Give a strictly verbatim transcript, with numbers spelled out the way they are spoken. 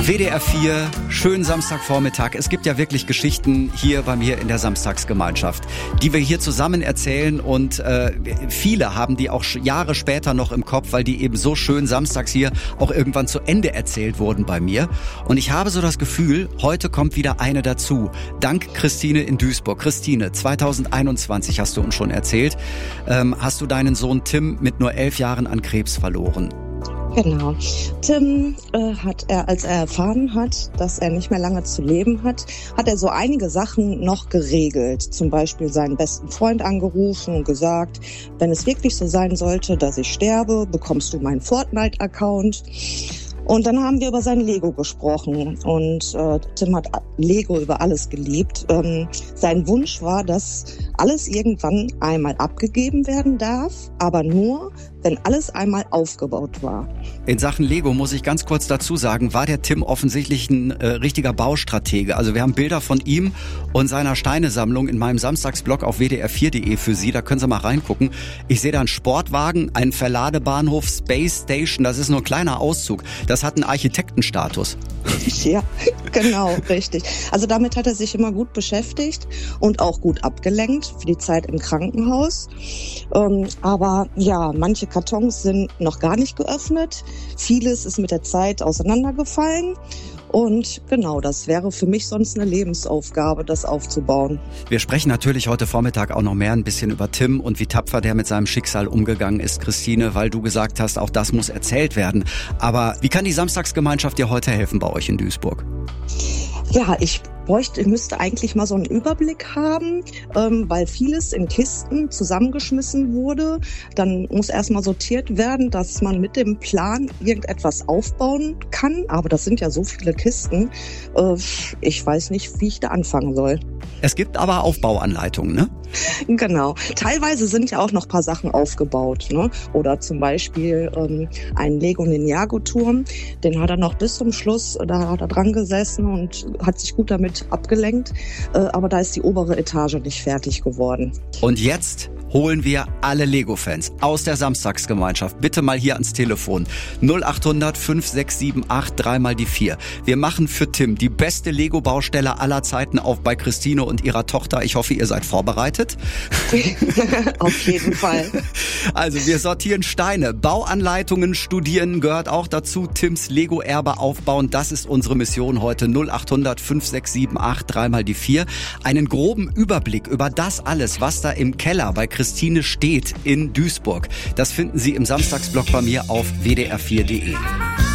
W D R vier, schönen Samstagvormittag. Es gibt ja wirklich Geschichten hier bei mir in der Samstagsgemeinschaft, die wir hier zusammen erzählen und äh, viele haben die auch Jahre später noch im Kopf, weil die eben so schön samstags hier auch irgendwann zu Ende erzählt wurden bei mir. Und ich habe so das Gefühl, heute kommt wieder eine dazu. Dank Christine in Duisburg. Christine, zweitausendeinundzwanzig hast du uns schon erzählt, ähm, hast du deinen Sohn Tim mit nur elf Jahren an Krebs verloren. Genau. Tim äh, hat er, als er erfahren hat, dass er nicht mehr lange zu leben hat, hat er so einige Sachen noch geregelt. Zum Beispiel seinen besten Freund angerufen und gesagt, wenn es wirklich so sein sollte, dass ich sterbe, bekommst du meinen Fortnite-Account. Und dann haben wir über sein Lego gesprochen und äh, Tim hat Lego über alles geliebt. Ähm, sein Wunsch war, dass alles irgendwann einmal abgegeben werden darf, aber nur, wenn alles einmal aufgebaut war. In Sachen Lego muss ich ganz kurz dazu sagen, war der Tim offensichtlich ein äh, richtiger Baustratege. Also wir haben Bilder von ihm und seiner Steinesammlung in meinem Samstagsblog auf w d r vier punkt d e für Sie. Da können Sie mal reingucken. Ich sehe da einen Sportwagen, einen Verladebahnhof, Space Station. Das ist nur ein kleiner Auszug. Das hat einen Architektenstatus. Ja, genau, richtig. Also damit hat er sich immer gut beschäftigt und auch gut abgelenkt für die Zeit im Krankenhaus. Ähm, aber ja, manche Kartons sind noch gar nicht geöffnet. Vieles ist mit der Zeit auseinandergefallen. Und genau, das wäre für mich sonst eine Lebensaufgabe, das aufzubauen. Wir sprechen natürlich heute Vormittag auch noch mehr ein bisschen über Tim und wie tapfer der mit seinem Schicksal umgegangen ist, Christine, weil du gesagt hast, auch das muss erzählt werden. Aber wie kann die Samstagsgemeinschaft dir heute helfen bei euch in Duisburg? Ja, ich bräuchte, ich müsste eigentlich mal so einen Überblick haben, ähm, weil vieles in Kisten zusammengeschmissen wurde. Dann muss erstmal sortiert werden, dass man mit dem Plan irgendetwas aufbauen kann. Aber das sind ja so viele Kisten. Äh, ich weiß nicht, wie ich da anfangen soll. Es gibt aber Aufbauanleitungen, ne? Genau. Teilweise sind ja auch noch ein paar Sachen aufgebaut, ne? Oder zum Beispiel ähm, ein Lego Ninjago-Turm. Den hat er noch bis zum Schluss, da hat er dran gesessen und hat sich gut damit abgelenkt. Äh, aber da ist die obere Etage nicht fertig geworden. Und jetzt holen wir alle Lego-Fans aus der Samstagsgemeinschaft bitte mal hier ans Telefon. null acht hundert fünf sechs sieben acht drei mal die vier. Wir machen für Tim die beste Lego-Baustelle aller Zeiten auf bei Christine und ihrer Tochter. Ich hoffe, ihr seid vorbereitet. Auf jeden Fall. Also wir sortieren Steine, Bauanleitungen studieren gehört auch dazu. Tims Lego-Erbe aufbauen, das ist unsere Mission heute. null acht hundert fünf sechs sieben acht drei mal die vier. Einen groben Überblick über das alles, was da im Keller bei Christine steht in Duisburg. Das finden Sie im Samstagsblog bei mir auf w d r vier punkt d e.